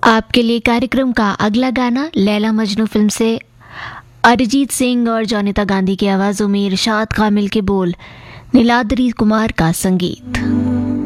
आपके लिए कार्यक्रम का अगला गाना लैला मजनू फिल्म से अरिजीत सिंह और जॉनिता गांधी की आवाज़ों में इरशाद कामिल के बोल, नीलाद्री कुमार का संगीत।